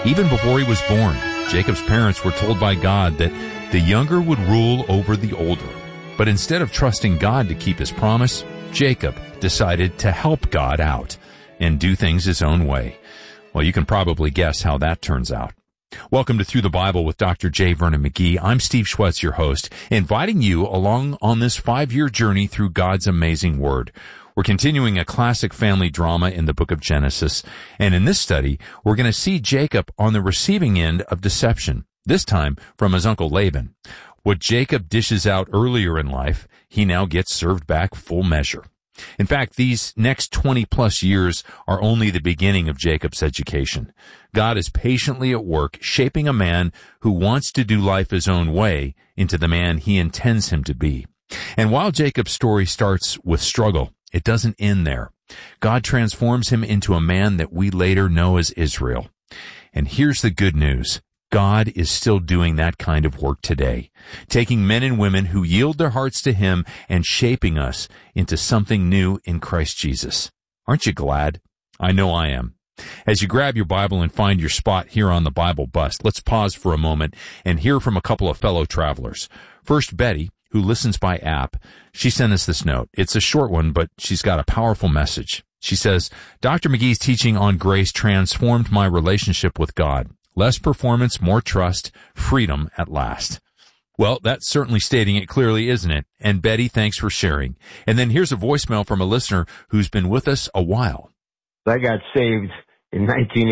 Even before he was born, Jacob's parents were told by God that the younger would rule over the older. But instead of trusting God to keep his promise, Jacob decided to help God out and do things his own way. Well, you can probably guess how that turns out. Welcome to Through the Bible with Dr. J. Vernon McGee. I'm Steve Schwetz, your host, inviting you along on this 5-year journey through God's amazing Word. We're continuing a classic family drama in the book of Genesis, and in this study, we're going to see Jacob on the receiving end of deception, this time from his uncle Laban. What Jacob dishes out earlier in life, he now gets served back full measure. In fact, these next 20-plus years are only the beginning of Jacob's education. God is patiently at work shaping a man who wants to do life his own way into the man he intends him to be. And while Jacob's story starts with struggle, it doesn't end there. God transforms him into a man that we later know as Israel. And here's the good news. God is still doing that kind of work today, taking men and women who yield their hearts to him and shaping us into something new in Christ Jesus. Aren't you glad? I know I am. As you grab your Bible and find your spot here on the Bible Bus, let's pause for a moment and hear from a couple of fellow travelers. First, Betty, who listens by app. She sent us this note. It's a short one, but she's got a powerful message. She says, Dr. McGee's teaching on grace transformed my relationship with God. Less performance, more trust, freedom at last. Well, that's certainly stating it clearly, isn't it? And Betty, thanks for sharing. And then here's a voicemail from a listener who's been with us a while. I got saved in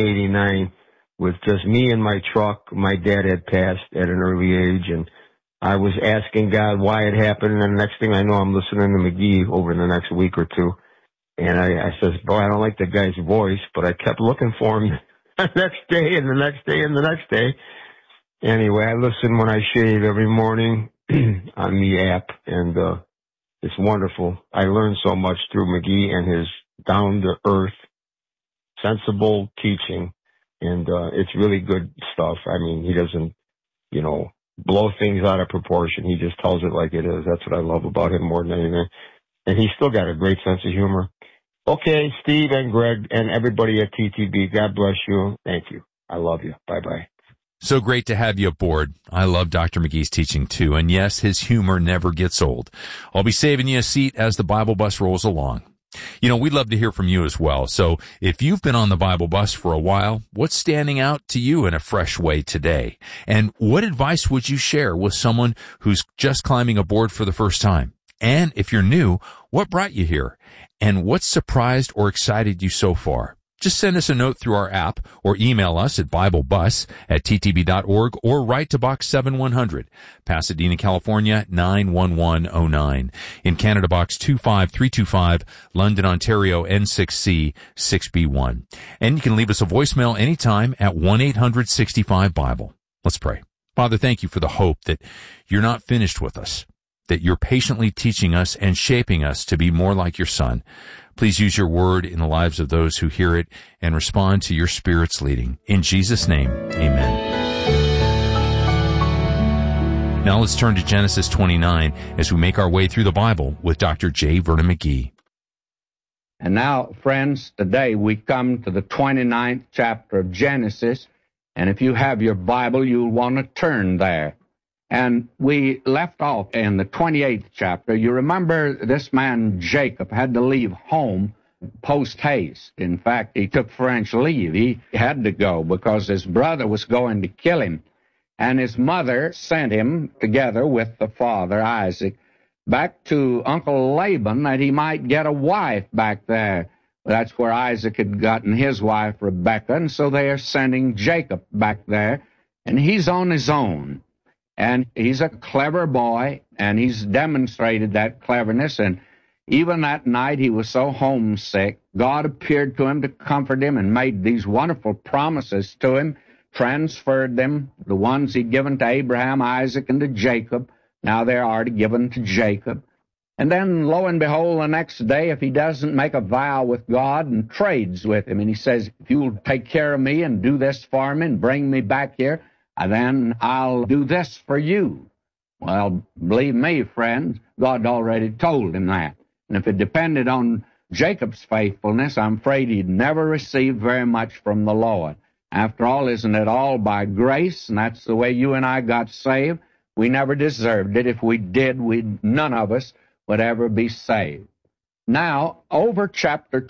1989 with just me and my truck. My dad had passed at an early age, and I was asking God why it happened, and the next thing I know, I'm listening to McGee over the next week or two. And I says, boy, I don't like the guy's voice, but I kept looking for him the next day and the next day and the next day. Anyway, I listen when I shave every morning on the app, and it's wonderful. I learned so much through McGee and his down-to-earth, sensible teaching, and it's really good stuff. I mean, he doesn't, blow things out of proportion. He just tells it like it is. That's what I love about him more than anything. And he's still got a great sense of humor. Okay, Steve and Greg and everybody at TTB, God bless you. Thank you. I love you. Bye-bye. So great to have you aboard. I love Dr. McGee's teaching too. And yes, his humor never gets old. I'll be saving you a seat as the Bible Bus rolls along. We'd love to hear from you as well. So if you've been on the Bible Bus for a while, what's standing out to you in a fresh way today? And what advice would you share with someone who's just climbing aboard for the first time? And if you're new, what brought you here? And what surprised or excited you so far? Just send us a note through our app or email us at BibleBus@ttb.org or write to Box 7100, Pasadena, California, 91109. In Canada, Box 25325, London, Ontario, N6C 6B1. And you can leave us a voicemail anytime at 1-800-65-BIBLE. Let's pray. Father, thank you for the hope that you're not finished with us, that you're patiently teaching us and shaping us to be more like your Son. Please use your word in the lives of those who hear it and respond to your Spirit's leading. In Jesus' name, amen. Now let's turn to Genesis 29 as we make our way through the Bible with Dr. J. Vernon McGee. And now, friends, today we come to the 29th chapter of Genesis, and if you have your Bible, you'll want to turn there. And we left off in the 28th chapter. You remember this man Jacob had to leave home post-haste. In fact, he took French leave. He had to go because his brother was going to kill him. And his mother sent him, together with the father, Isaac, back to Uncle Laban that he might get a wife back there. That's where Isaac had gotten his wife, Rebekah, and so they are sending Jacob back there, and he's on his own. And he's a clever boy, and he's demonstrated that cleverness. And even that night he was so homesick, God appeared to him to comfort him and made these wonderful promises to him, transferred them, the ones he'd given to Abraham, Isaac, and to Jacob. Now they're already given to Jacob. And then, lo and behold, the next day, if he doesn't make a vow with God and trades with him, and he says, if you'll take care of me and do this for me and bring me back here, then I'll do this for you. Well, believe me, friends, God already told him that. And if it depended on Jacob's faithfulness, I'm afraid he'd never receive very much from the Lord. After all, isn't it all by grace? And that's the way you and I got saved. We never deserved it. If we did, none of us would ever be saved. Now, over chapter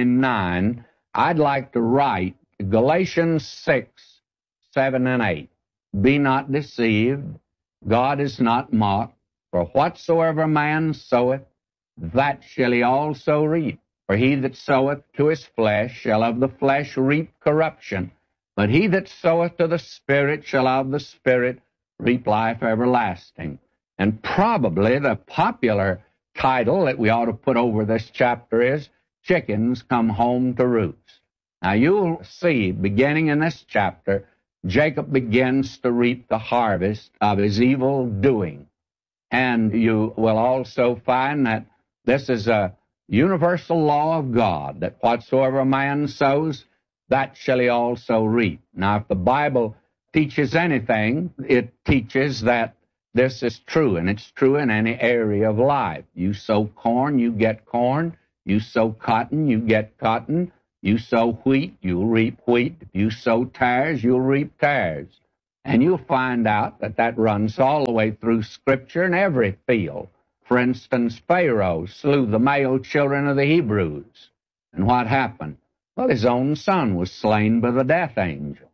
29, I'd like to write Galatians 6, 7, and 8. Be not deceived. God is not mocked. For whatsoever man soweth, that shall he also reap. For he that soweth to his flesh shall of the flesh reap corruption. But he that soweth to the Spirit shall of the Spirit reap life everlasting. And probably the popular title that we ought to put over this chapter is Chickens Come Home to Roost. Now you'll see, beginning in this chapter, Jacob begins to reap the harvest of his evil doing. And you will also find that this is a universal law of God, that whatsoever a man sows, that shall he also reap. Now, if the Bible teaches anything, it teaches that this is true, and it's true in any area of life. You sow corn, you get corn. You sow cotton, you get cotton. You sow wheat, you'll reap wheat. If you sow tares, you'll reap tares. And you'll find out that that runs all the way through Scripture in every field. For instance, Pharaoh slew the male children of the Hebrews. And what happened? Well, his own son was slain by the death angel.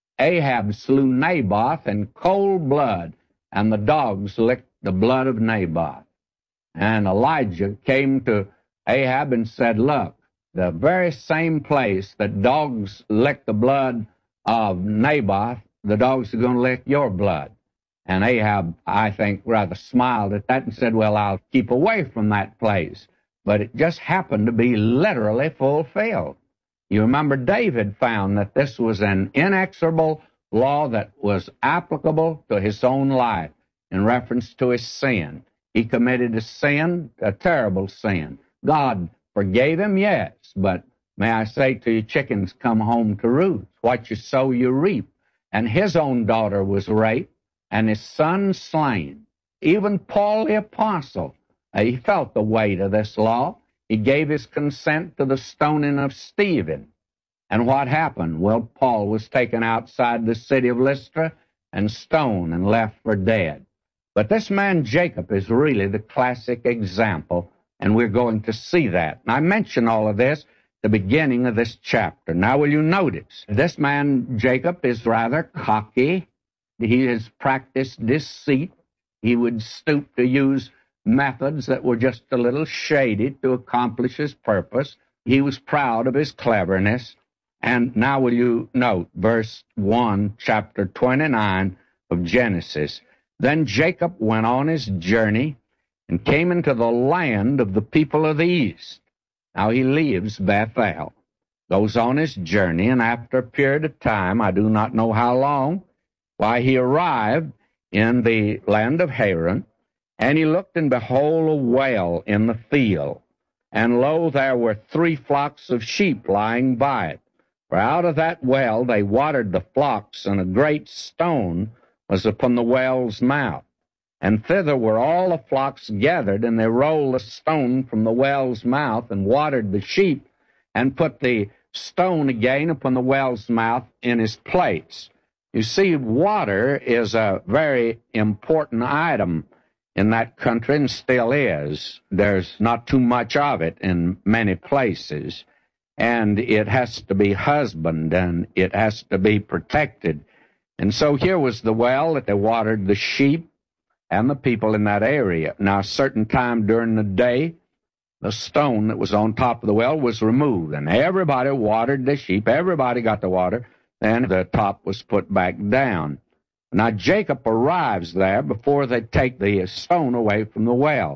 Ahab slew Naboth in cold blood, and the dogs licked the blood of Naboth. And Elijah came to Ahab and said, look, the very same place that dogs lick the blood of Naboth, the dogs are going to lick your blood. And Ahab, I think, rather smiled at that and said, well, I'll keep away from that place. But it just happened to be literally fulfilled. You remember David found that this was an inexorable law that was applicable to his own life in reference to his sin. He committed a sin, a terrible sin. God forgave him, yes, but may I say to you, chickens come home to roost. What you sow, you reap. And his own daughter was raped, and his son slain. Even Paul the Apostle, he felt the weight of this law. He gave his consent to the stoning of Stephen. And what happened? Well, Paul was taken outside the city of Lystra and stoned and left for dead. But this man Jacob is really the classic example, and we're going to see that. And I mention all of this at the beginning of this chapter. Now, will you notice, this man Jacob is rather cocky. He has practiced deceit. He would stoop to use methods that were just a little shady to accomplish his purpose. He was proud of his cleverness. And now will you note verse 1, chapter 29 of Genesis. Then Jacob went on his journey and came into the land of the people of the east. Now he leaves Bethel, goes on his journey, and after a period of time, I do not know how long, why he arrived in the land of Haran, and he looked, and behold, a well in the field. And lo, there were 3 flocks of sheep lying by it. For out of that well they watered the flocks, and a great stone was upon the well's mouth. And thither were all the flocks gathered, and they rolled the stone from the well's mouth, and watered the sheep, and put the stone again upon the well's mouth in his place. You see, water is a very important item in that country, and still is. There's not too much of it in many places, and it has to be husbanded, and it has to be protected. And so here was the well that they watered the sheep and the people in that area. Now, a certain time during the day, the stone that was on top of the well was removed, and everybody watered the sheep. Everybody got the water. Then the top was put back down. Now, Jacob arrives there before they take the stone away from the well.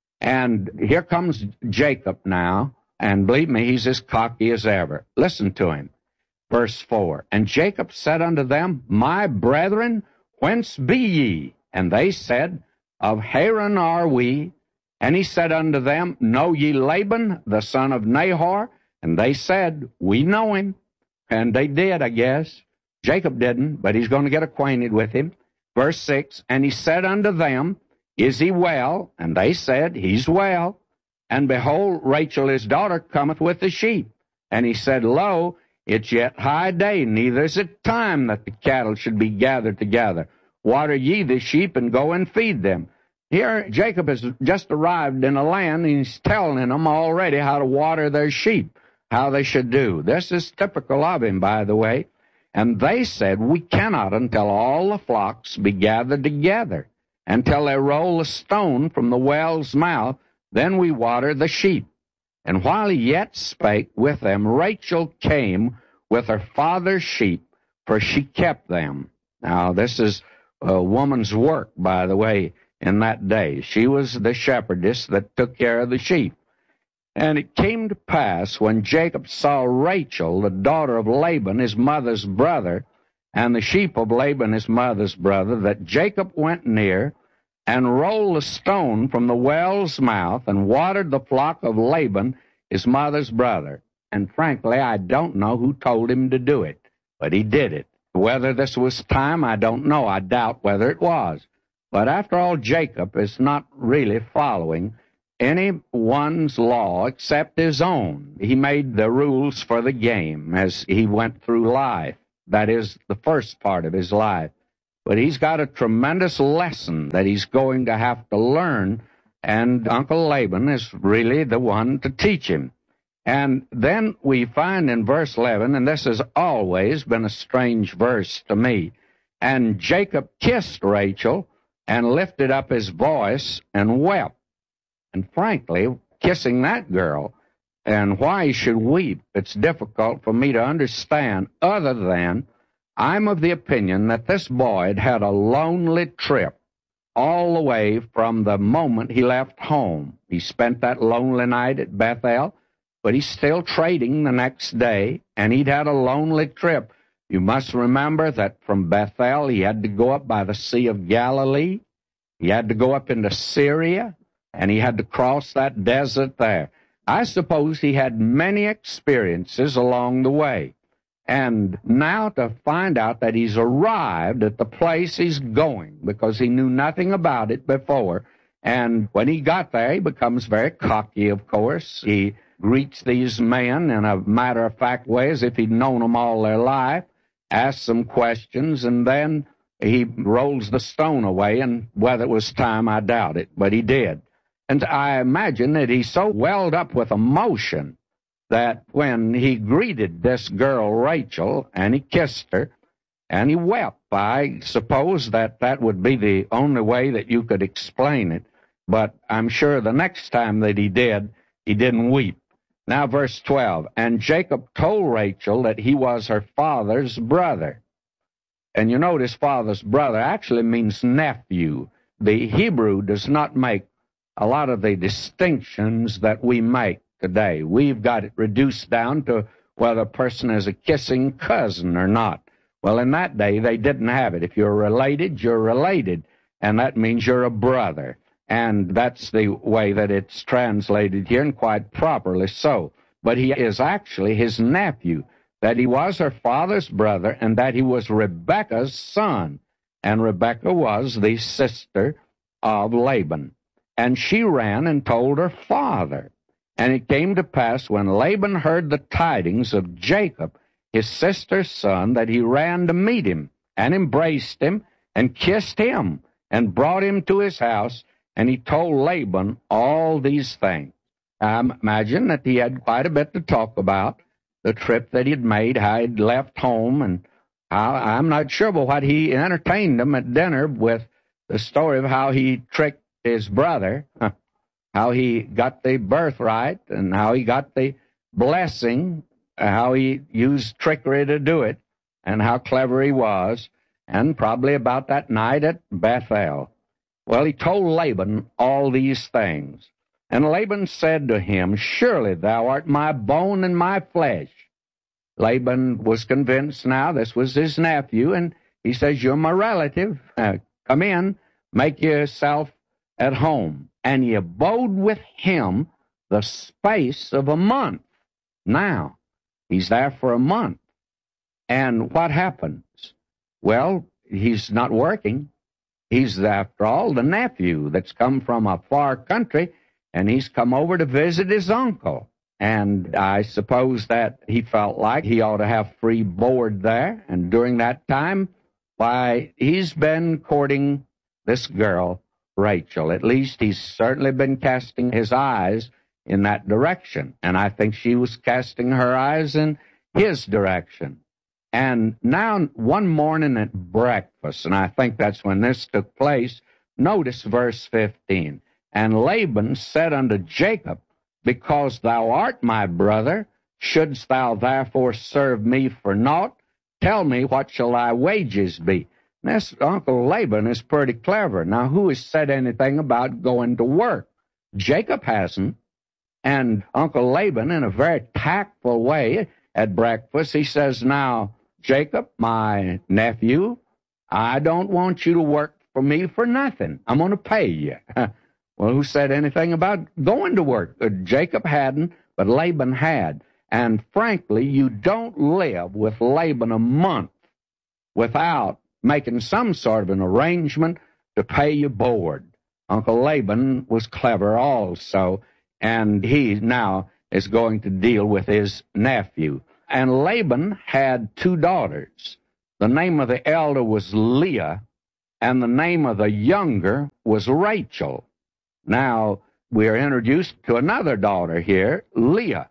And here comes Jacob now, and believe me, he's as cocky as ever. Listen to him. Verse 4, And Jacob said unto them, My brethren, whence be ye? And they said, Of Haran are we. And he said unto them, Know ye Laban, the son of Nahor? And they said, We know him. And they did, I guess. Jacob didn't, but he's going to get acquainted with him. Verse 6, And he said unto them, Is he well? And they said, He's well. And behold, Rachel his daughter cometh with the sheep. And he said, Lo, It's yet high day, neither is it time that the cattle should be gathered together. Water ye the sheep, and go and feed them. Here, Jacob has just arrived in a land, and he's telling them already how to water their sheep, how they should do. This is typical of him, by the way. And they said, we cannot until all the flocks be gathered together, until they roll a stone from the well's mouth, then we water the sheep. And while he yet spake with them, Rachel came with her father's sheep, for she kept them. Now, this is a woman's work, by the way, in that day. She was the shepherdess that took care of the sheep. And it came to pass, when Jacob saw Rachel, the daughter of Laban, his mother's brother, and the sheep of Laban, his mother's brother, that Jacob went near and rolled a stone from the well's mouth and watered the flock of Laban, his mother's brother. And frankly, I don't know who told him to do it, but he did it. Whether this was time, I don't know. I doubt whether it was. But after all, Jacob is not really following anyone's law except his own. He made the rules for the game as he went through life. That is the first part of his life. But he's got a tremendous lesson that he's going to have to learn, and Uncle Laban is really the one to teach him. And then we find in verse 11, and this has always been a strange verse to me, and Jacob kissed Rachel and lifted up his voice and wept. And frankly, kissing that girl, and why he should weep, it's difficult for me to understand, other than I'm of the opinion that this boy had had a lonely trip all the way from the moment he left home. He spent that lonely night at Bethel, but he's still trading the next day, and he'd had a lonely trip. You must remember that from Bethel, he had to go up by the Sea of Galilee. He had to go up into Syria, and he had to cross that desert there. I suppose he had many experiences along the way. And now to find out that he's arrived at the place he's going, because he knew nothing about it before. And when he got there, he becomes very cocky, of course. He greets these men in a matter-of-fact way as if he'd known them all their life, asks them questions, and then he rolls the stone away, and whether it was time, I doubt it, but he did. And I imagine that he's so welled up with emotion that when he greeted this girl, Rachel, and he kissed her, and he wept. I suppose that that would be the only way that you could explain it, but I'm sure the next time that he didn't weep. Now, verse 12, and Jacob told Rachel that he was her father's brother. And you notice father's brother actually means nephew. The Hebrew does not make a lot of the distinctions that we make today. We've got it reduced down to whether a person is a kissing cousin or not. Well, in that day, they didn't have it. If you're related, you're related, and that means you're a brother. And that's the way that it's translated here, and quite properly so. But he is actually his nephew, that he was her father's brother, and that he was Rebekah's son. And Rebekah was the sister of Laban. And she ran and told her father. And it came to pass, when Laban heard the tidings of Jacob, his sister's son, that he ran to meet him, and embraced him, and kissed him, and brought him to his house, and he told Laban all these things. I imagine that he had quite a bit to talk about, the trip that he'd made, how he'd left home, and how, I'm not sure, but what he entertained them at dinner with the story of how he tricked his brother, how he got the birthright, and how he got the blessing, how he used trickery to do it, and how clever he was, and probably about that night at Bethel. Well, he told Laban all these things. And Laban said to him, surely thou art my bone and my flesh. Laban was convinced now this was his nephew, and he says, you're my relative. Come in, make yourself at home. And he abode with him the space of a month. Now, he's there for a month. And what happens? Well, he's not working. He's, after all, the nephew that's come from a far country, and he's come over to visit his uncle. And I suppose that he felt like he ought to have free board there. And during that time, why, he's been courting this girl, Rachel. At least he's certainly been casting his eyes in that direction. And I think she was casting her eyes in his direction. And now, one morning at breakfast, and I think that's when this took place, notice verse 15. And Laban said unto Jacob, Because thou art my brother, shouldst thou therefore serve me for naught? Tell me, what shall thy wages be? This Uncle Laban is pretty clever. Now, who has said anything about going to work? Jacob hasn't. And Uncle Laban, in a very tactful way, at breakfast, he says, Now, Jacob, my nephew, I don't want you to work for me for nothing. I'm going to pay you. Well, who said anything about going to work? Jacob hadn't, but Laban had. And frankly, you don't live with Laban a month without making some sort of an arrangement to pay you board. Uncle Laban was clever also, and he now is going to deal with his nephew. And Laban had 2 daughters. The name of the elder was Leah, and the name of the younger was Rachel. Now, we are introduced to another daughter here, Leah.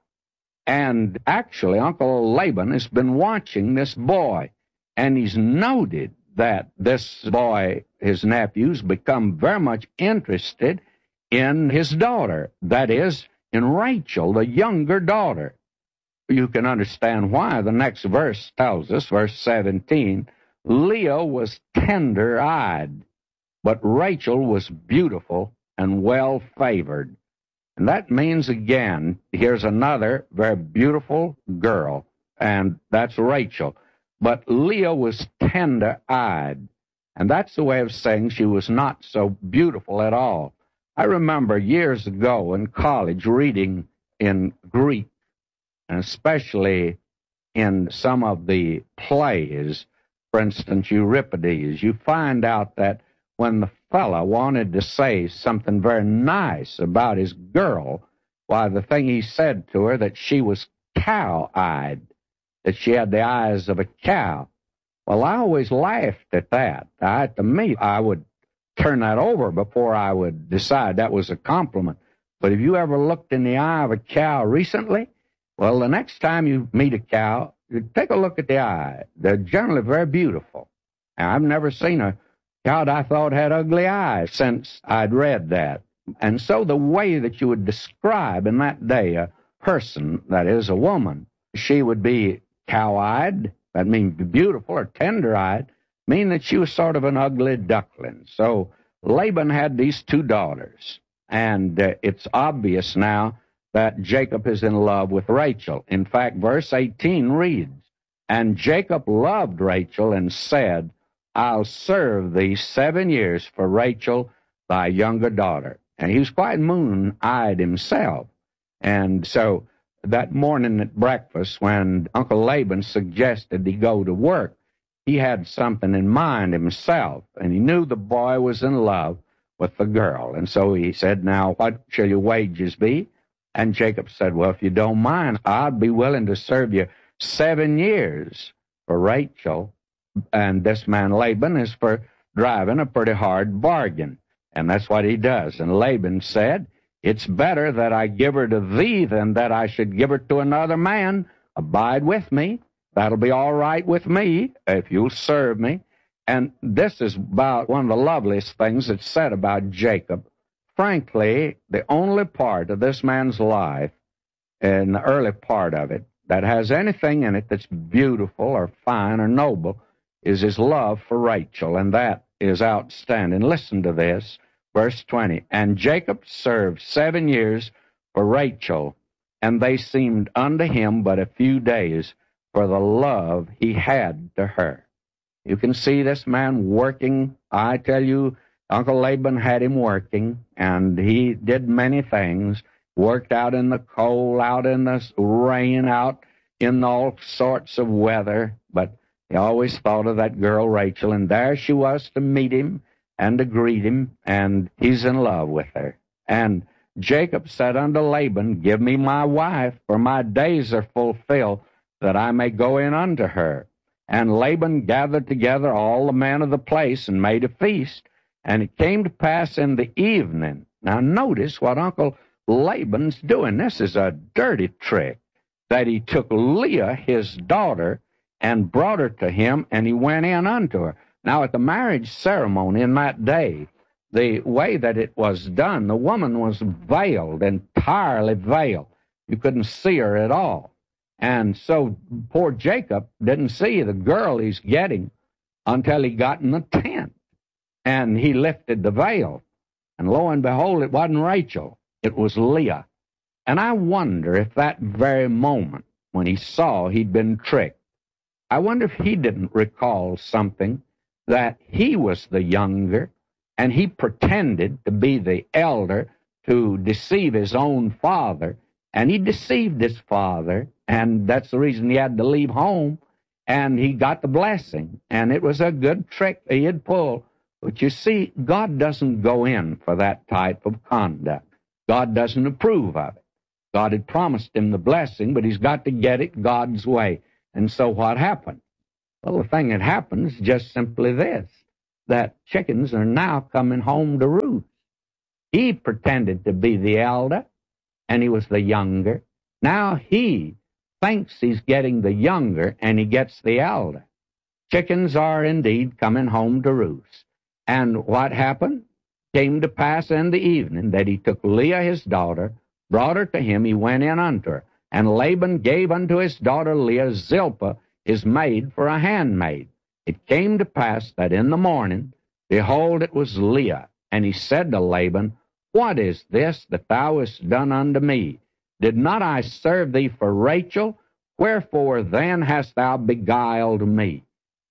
And actually, Uncle Laban has been watching this boy, and he's noted that this boy, his nephew's, become very much interested in his daughter, that is, in Rachel, the younger daughter. You can understand why. The next verse tells us, verse 17, Leah was tender-eyed, but Rachel was beautiful and well-favored. And that means, again, here's another very beautiful girl, and that's Rachel. But Leah was tender-eyed, and that's the way of saying she was not so beautiful at all. I remember years ago in college reading in Greek, and especially in some of the plays, for instance, Euripides, you find out that when the fella wanted to say something very nice about his girl, why, the thing he said to her, that she was cow-eyed, that she had the eyes of a cow. Well, I always laughed at that. To me, I would turn that over before I would decide that was a compliment. But have you ever looked in the eye of a cow recently? Well, the next time you meet a cow, you take a look at the eye. They're generally very beautiful. And I've never seen a cow that I thought had ugly eyes since I'd read that. And so the way that you would describe in that day a person, that is a woman, she would be cow-eyed, that means beautiful, or tender-eyed, mean that she was sort of an ugly duckling. So Laban had these 2 daughters, and it's obvious now that Jacob is in love with Rachel. In fact, verse 18 reads, And Jacob loved Rachel and said, I'll serve thee 7 years for Rachel, thy younger daughter. And he was quite moon-eyed himself. And so that morning at breakfast, when Uncle Laban suggested he go to work, he had something in mind himself, and he knew the boy was in love with the girl. And so he said, Now, what shall your wages be? And Jacob said, Well, if you don't mind, I'd be willing to serve you 7 years for Rachel. And this man Laban is for driving a pretty hard bargain. And that's what he does. And Laban said, It's better that I give her to thee than that I should give her to another man. Abide with me. That'll be all right with me if you'll serve me. And this is about one of the loveliest things that's said about Jacob. Frankly, the only part of this man's life, in the early part of it, that has anything in it that's beautiful or fine or noble, is his love for Rachel, and that is outstanding. Listen to this, verse 20. And Jacob served 7 years for Rachel, and they seemed unto him but a few days, for the love he had to her. You can see this man working. I tell you, Uncle Laban had him working, and he did many things, worked out in the cold, out in the rain, out in all sorts of weather, but he always thought of that girl, Rachel, and there she was to meet him and to greet him, and he's in love with her. And Jacob said unto Laban, Give me my wife, for my days are fulfilled, that I may go in unto her. And Laban gathered together all the men of the place and made a feast. And it came to pass in the evening. Now notice what Uncle Laban's doing. This is a dirty trick. That he took Leah, his daughter, and brought her to him, and he went in unto her. Now at the marriage ceremony in that day, the way that it was done, the woman was veiled, entirely veiled. You couldn't see her at all. And so poor Jacob didn't see the girl he's getting until he got in the tent. And he lifted the veil. And lo and behold, it wasn't Rachel. It was Leah. And I wonder if that very moment when he saw he'd been tricked, I wonder if he didn't recall something, that he was the younger, and he pretended to be the elder to deceive his own father, and he deceived his father, and that's the reason he had to leave home, and he got the blessing, and it was a good trick he had pulled. But you see, God doesn't go in for that type of conduct. God doesn't approve of it. God had promised him the blessing, but he's got to get it God's way. And so what happened? Well, the thing that happens is just simply this, that chickens are now coming home to roost. He pretended to be the elder, and he was the younger. Now he thinks he's getting the younger, and he gets the elder. Chickens are indeed coming home to roost. And what happened? Came to pass in the evening that he took Leah his daughter, brought her to him, he went in unto her. And Laban gave unto his daughter Leah Zilpah his maid for a handmaid. It came to pass that in the morning, behold, it was Leah. And he said to Laban, What is this that thou hast done unto me? Did not I serve thee for Rachel? Wherefore then hast thou beguiled me?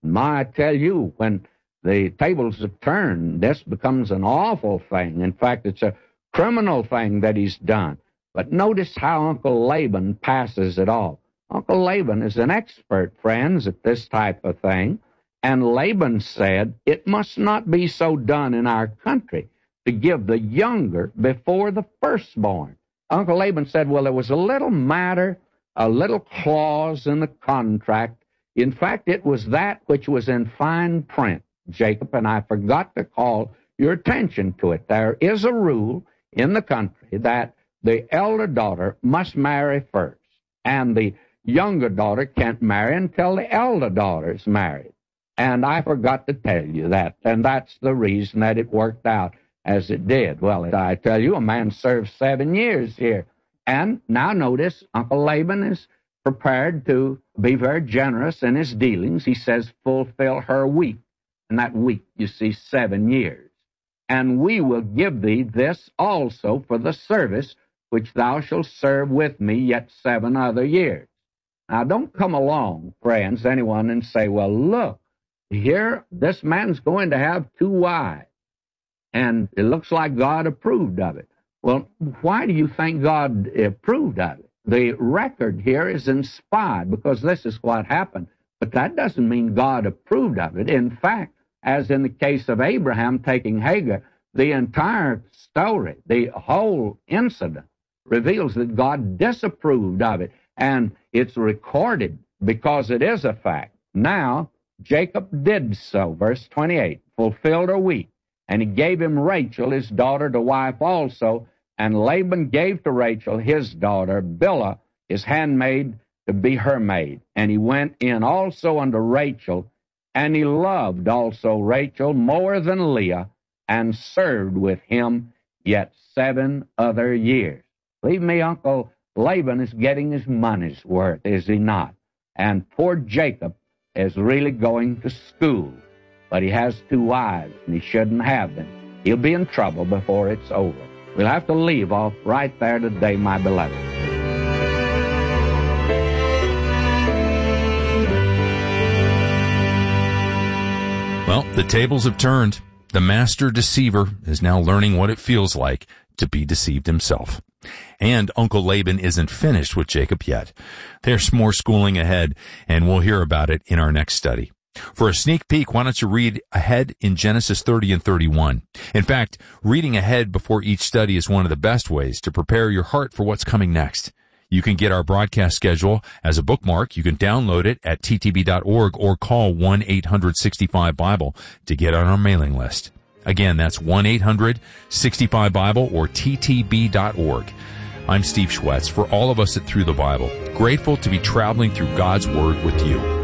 I tell you, when the tables have turned, this becomes an awful thing. In fact, it's a criminal thing that he's done. But notice how Uncle Laban passes it off. Uncle Laban is an expert, friends, at this type of thing. And Laban said, It must not be so done in our country to give the younger before the firstborn. Uncle Laban said, well, there was a little matter, a little clause in the contract. In fact, it was that which was in fine print, Jacob, and I forgot to call your attention to it. There is a rule in the country that the elder daughter must marry first, and the younger daughter can't marry until the elder daughter is married. And I forgot to tell you that, and that's the reason that it worked out as it did. Well, I tell you, a man served 7 years here. And now notice, Uncle Laban is prepared to be very generous in his dealings. He says, fulfill her week. And that week, you see, 7 years. And we will give thee this also for the service which thou shalt serve with me yet 7 other years. Now, don't come along, friends, anyone, and say, well, look, here, this man's going to have 2 wives, and it looks like God approved of it. Well, why do you think God approved of it? The record here is inspired because this is what happened, but that doesn't mean God approved of it. In fact, as in the case of Abraham taking Hagar, the entire story, the whole incident, reveals that God disapproved of it, and it's recorded because it is a fact. Now, Jacob did so, verse 28, fulfilled her week, and he gave him Rachel, his daughter, to wife also, and Laban gave to Rachel his daughter, Bilhah, his handmaid, to be her maid. And he went in also unto Rachel, and he loved also Rachel more than Leah, and served with him yet 7 other years. Believe me, Uncle Laban is getting his money's worth, is he not? And poor Jacob is really going to school, but he has 2 wives, and he shouldn't have them. He'll be in trouble before it's over. We'll have to leave off right there today, my beloved. Well, the tables have turned. The master deceiver is now learning what it feels like to be deceived himself. And Uncle Laban isn't finished with Jacob yet. There's more schooling ahead, and we'll hear about it in our next study. For a sneak peek, why don't you read ahead in Genesis 30 and 31? In fact, reading ahead before each study is one of the best ways to prepare your heart for what's coming next. You can get our broadcast schedule as a bookmark. You can download it at ttb.org or call 1-800-65-BIBLE to get on our mailing list. Again, that's 1-800-65-BIBLE or ttb.org. I'm Steve Schwetz. For all of us at Through the Bible, grateful to be traveling through God's Word with you.